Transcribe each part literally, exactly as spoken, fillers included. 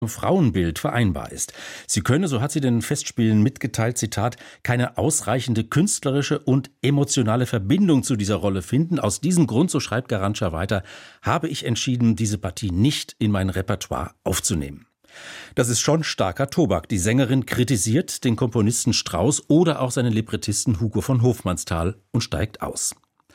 Frauenbild vereinbar ist. Sie könne, so hat sie den Festspielen mitgeteilt, Zitat, keine ausreichende künstlerische und emotionale Verbindung zu dieser Rolle finden. Aus diesem Grund, so schreibt Garantscha weiter, habe ich entschieden, diese Partie nicht in mein Repertoire aufzunehmen. Das ist schon starker Tobak. Die Sängerin kritisiert den Komponisten Strauss oder auch seinen Librettisten Hugo von Hofmannsthal und steigt aus.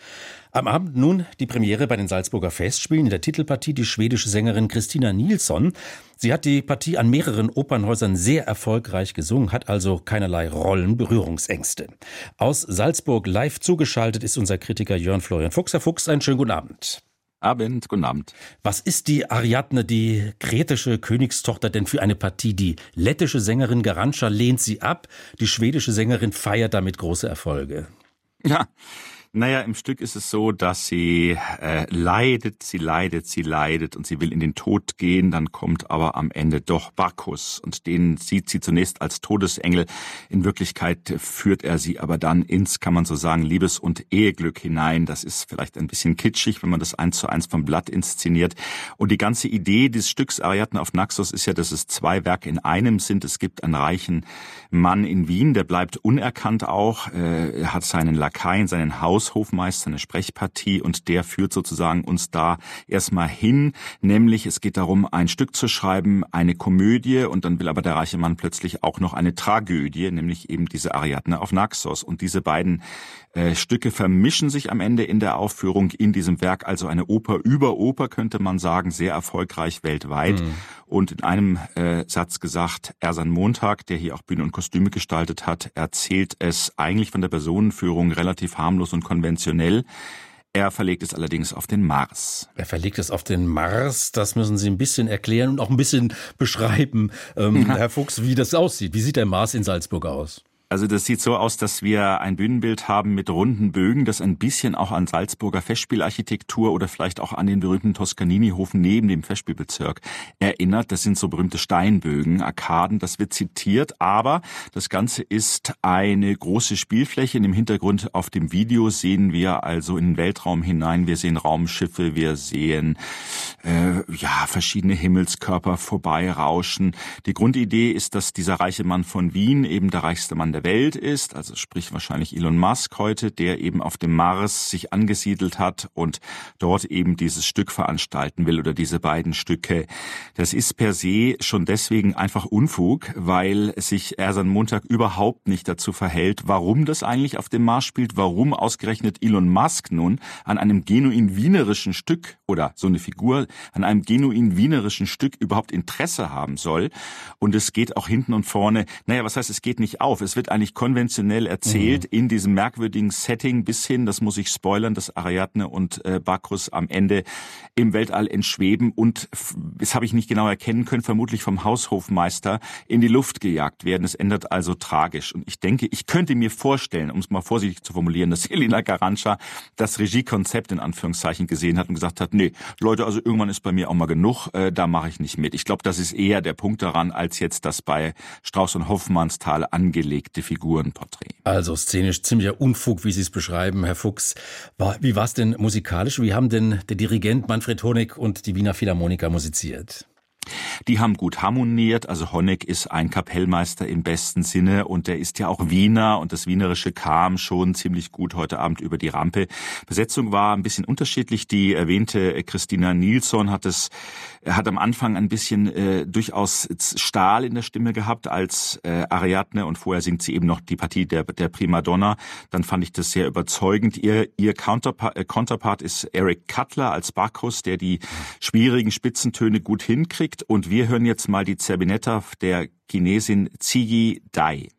Am Abend nun die Premiere bei den Salzburger Festspielen. In der Titelpartie die schwedische Sängerin Christina Nilsson. Sie hat die Partie an mehreren Opernhäusern sehr erfolgreich gesungen, hat also keinerlei Rollenberührungsängste. Aus Salzburg live zugeschaltet ist unser Kritiker Jörn Florian Fuchs. Herr Fuchs, einen schönen guten Abend. Abend, guten Abend. Was ist die Ariadne, die kretische Königstochter, denn für eine Partie? Die lettische Sängerin Garantscha lehnt sie ab, die schwedische Sängerin feiert damit große Erfolge. Ja, naja, im Stück ist es so, dass sie äh, leidet, sie leidet, sie leidet und sie will in den Tod gehen, dann kommt aber am Ende doch Bacchus und den sieht sie zunächst als Todesengel. In Wirklichkeit führt er sie aber dann ins, kann man so sagen, Liebes- und Eheglück hinein. Das ist vielleicht ein bisschen kitschig, wenn man das eins zu eins vom Blatt inszeniert. Und die ganze Idee des Stücks Ariadne auf Naxos ist ja, dass es zwei Werke in einem sind. Es gibt einen reichen Mann in Wien, der bleibt unerkannt auch. Er hat seinen Lakaien, seinen Haus Hofmeister, eine Sprechpartie und der führt sozusagen uns da erstmal hin, nämlich es geht darum, ein Stück zu schreiben, eine Komödie und dann will aber der reiche Mann plötzlich auch noch eine Tragödie, nämlich eben diese Ariadne auf Naxos und diese beiden äh, Stücke vermischen sich am Ende in der Aufführung in diesem Werk, also eine Oper über Oper, könnte man sagen, sehr erfolgreich weltweit mhm. und in einem äh, Satz gesagt, Ersan Montag, der hier auch Bühne und Kostüme gestaltet hat, erzählt es eigentlich von der Personenführung relativ harmlos und konventionell. Er verlegt es allerdings auf den Mars. Er verlegt es auf den Mars, das müssen Sie ein bisschen erklären und auch ein bisschen beschreiben, ähm, ja. Herr Fuchs, wie das aussieht. Wie sieht der Mars in Salzburg aus? Also das sieht so aus, dass wir ein Bühnenbild haben mit runden Bögen, das ein bisschen auch an Salzburger Festspielarchitektur oder vielleicht auch an den berühmten Toscanini-Hof neben dem Festspielbezirk erinnert. Das sind so berühmte Steinbögen, Arkaden, das wird zitiert, aber das Ganze ist eine große Spielfläche. Im Hintergrund auf dem Video sehen wir also in den Weltraum hinein, wir sehen Raumschiffe, wir sehen äh, ja verschiedene Himmelskörper vorbeirauschen. Die Grundidee ist, dass dieser reiche Mann von Wien, eben der reichste Mann der Welt ist, also sprich wahrscheinlich Elon Musk heute, der eben auf dem Mars sich angesiedelt hat und dort eben dieses Stück veranstalten will oder diese beiden Stücke. Das ist per se schon deswegen einfach Unfug, weil sich Ersan Montag überhaupt nicht dazu verhält, warum das eigentlich auf dem Mars spielt, warum ausgerechnet Elon Musk nun an einem genuin wienerischen Stück oder so eine Figur an einem genuin wienerischen Stück überhaupt Interesse haben soll. Und es geht auch hinten und vorne, naja, was heißt, es geht nicht auf, es wird eigentlich konventionell erzählt mhm. in diesem merkwürdigen Setting bis hin, das muss ich spoilern, dass Ariadne und äh, Bacchus am Ende im Weltall entschweben und, das habe ich nicht genau erkennen können, vermutlich vom Haushofmeister in die Luft gejagt werden. Es endet also tragisch. Und ich denke, ich könnte mir vorstellen, um es mal vorsichtig zu formulieren, dass Helena Garantscha das Regiekonzept in Anführungszeichen gesehen hat und gesagt hat, nee, Leute, also irgendwann ist bei mir auch mal genug, äh, da mache ich nicht mit. Ich glaube, das ist eher der Punkt daran, als jetzt das bei Strauss und Hofmannsthal angelegte Figurenporträt. Also szenisch ziemlicher Unfug, wie Sie es beschreiben, Herr Fuchs. Wie war es denn musikalisch? Wie haben denn der Dirigent Manfred Honeck und die Wiener Philharmoniker musiziert? Die haben gut harmoniert, also Honeck ist ein Kapellmeister im besten Sinne und der ist ja auch Wiener und das Wienerische kam schon ziemlich gut heute Abend über die Rampe. Besetzung war ein bisschen unterschiedlich. Die erwähnte Christina Nilsson hat es, hat am Anfang ein bisschen äh, durchaus Stahl in der Stimme gehabt als äh, Ariadne und vorher singt sie eben noch die Partie der, der Primadonna. Dann fand ich das sehr überzeugend. Ihr, ihr Counterpart, äh, Counterpart ist Eric Cutler als Bacchus, der die schwierigen Spitzentöne gut hinkriegt. Und wir hören jetzt mal die Zerbinetta der Chinesin Ziggy Dai.